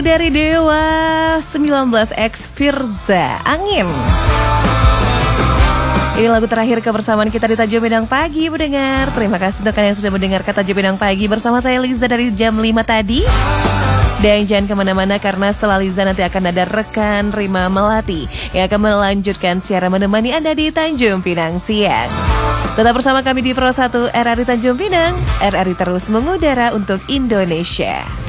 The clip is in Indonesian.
Dari Dewa 19X Firza Angin. Ini lagu terakhir kebersamaan kita di Tanjung Pinang Pagi mendengar. Terima kasih untuk kalian yang sudah mendengar Tanjung Pinang Pagi bersama saya Liza dari jam 5 tadi. Dan jangan kemana-mana karena setelah Liza nanti akan ada rekan Rima Melati yang akan melanjutkan siaran menemani Anda di Tanjung Pinang siang. Tetap bersama kami di Pro 1 RRI Tanjung Pinang. RRI terus mengudara untuk Indonesia.